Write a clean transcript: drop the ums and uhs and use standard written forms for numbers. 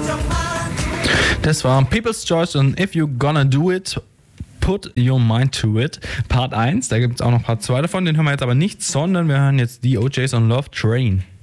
Das war People's Choice und If You Gonna Do It, Put Your Mind to It. Part 1, da gibt es auch noch Part 2 davon, den hören wir jetzt aber nicht, sondern wir hören jetzt die OJs on Love Train.